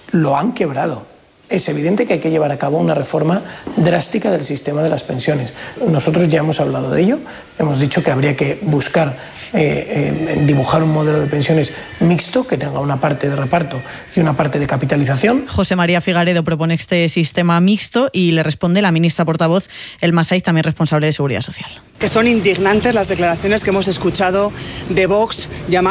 lo han quebrado. Es evidente que hay que llevar a cabo una reforma drástica del sistema de las pensiones. Nosotros ya hemos hablado de ello, hemos dicho que habría que buscar dibujar un modelo de pensiones mixto que tenga una parte de reparto y una parte de capitalización. José María Figaredo propone este sistema mixto y le responde la ministra portavoz Elma Saiz, también responsable de Seguridad Social. Que son indignantes las declaraciones que hemos escuchado de Vox llamando